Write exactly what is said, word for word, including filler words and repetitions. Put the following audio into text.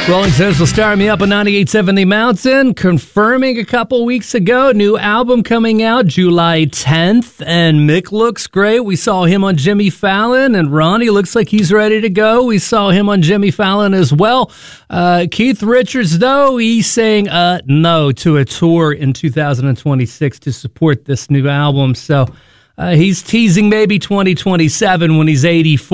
Rolling Stones will start me up on ninety-eight point seven The Mountain, confirming a couple weeks ago, new album coming out July tenth, and Mick looks great. We saw him on Jimmy Fallon, and Ronnie looks like he's ready to go. We saw him on Jimmy Fallon as well. Uh, Keith Richards, though, he's saying uh, no to a tour in two thousand twenty-six to support this new album, so uh, he's teasing maybe twenty twenty-seven when he's eighty-four.